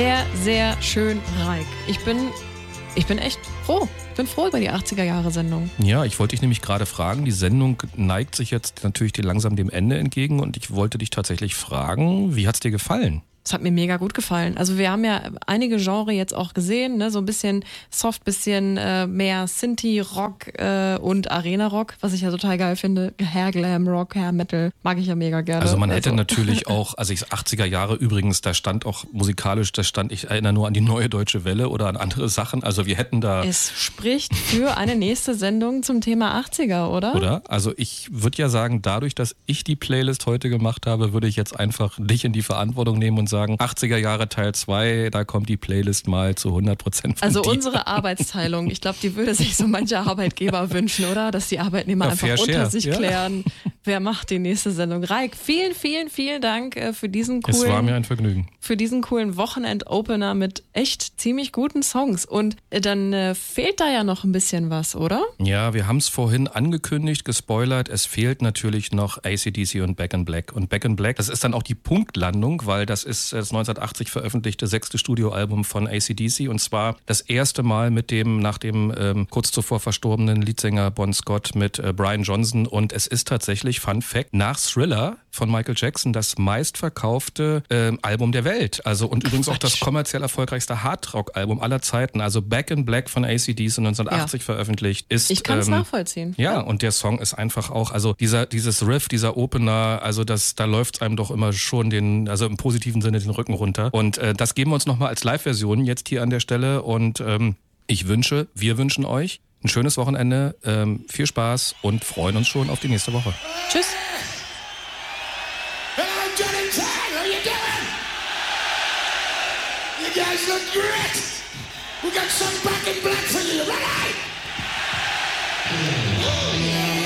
Sehr, sehr schön, Raik. Ich bin echt froh. Ich bin froh über die 80er-Jahre-Sendung. Ja, ich wollte dich nämlich gerade fragen, die Sendung neigt sich jetzt natürlich langsam dem Ende entgegen und ich wollte dich tatsächlich fragen, wie hat's dir gefallen? Es hat mir mega gut gefallen. Also wir haben ja einige Genres jetzt auch gesehen, ne? So ein bisschen Soft, bisschen mehr Synthie-Rock und Arena-Rock, was ich ja total geil finde. Hair Glam Rock, Hair Metal, mag ich ja mega gerne. Also man hätte natürlich auch, also 80er Jahre übrigens, da stand auch musikalisch, ich erinnere nur an die Neue Deutsche Welle oder an andere Sachen, also wir hätten da... Es spricht für eine nächste Sendung zum Thema 80er, oder? Oder? Also ich würde ja sagen, dadurch, dass ich die Playlist heute gemacht habe, würde ich jetzt einfach dich in die Verantwortung nehmen und sagen, 80er Jahre Teil 2, da kommt die Playlist mal zu 100% von Also dir. unsere Arbeitsteilung, ich glaube, die würde sich so mancher Arbeitgeber wünschen, oder? Dass die Arbeitnehmer einfach unter sich klären, wer macht die nächste Sendung. Raik, vielen, vielen, vielen Dank für diesen coolen... Es war mir ein Vergnügen. Für diesen coolen Wochenend-Opener mit echt ziemlich guten Songs. Und dann fehlt da ja noch ein bisschen was, oder? Ja, wir haben es vorhin angekündigt, gespoilert. Es fehlt natürlich noch AC/DC und Back in Black. Und Back in Black, das ist dann auch die Punktlandung, weil das ist das 1980 veröffentlichte 6. Studioalbum von AC/DC. Und zwar das erste Mal nach dem kurz zuvor verstorbenen Leadsänger Bon Scott mit Brian Johnson. Und es ist tatsächlich, Fun Fact, nach Thriller von Michael Jackson das meistverkaufte Album der Welt. Also und übrigens auch das kommerziell erfolgreichste Hardrock-Album aller Zeiten. Also Back in Black von AC/DC 1980 veröffentlicht ist. Ich kann es nachvollziehen. Ja, und der Song ist einfach auch, also dieses Riff, dieser Opener, also da läuft einem doch immer schon also im positiven Sinne den Rücken runter. Und das geben wir uns nochmal als Live-Version jetzt hier an der Stelle. Und wir wünschen euch ein schönes Wochenende, viel Spaß und freuen uns schon auf die nächste Woche. Tschüss. You guys look great. We got some Back in Black for you, ready? Oh, yeah.